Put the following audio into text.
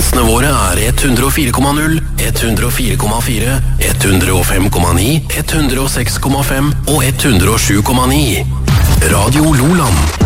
Frekvensene våre er 104,0, 104,4, 105,9, 106,5 og 107,9. Radio Loland.